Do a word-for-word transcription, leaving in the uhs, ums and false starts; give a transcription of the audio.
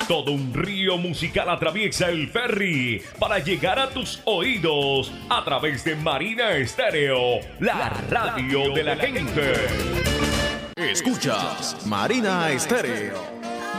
Todo un río musical atraviesa el ferry para llegar a tus oídos a través de Marina Estéreo, la radio de la gente. Escuchas Marina Estéreo.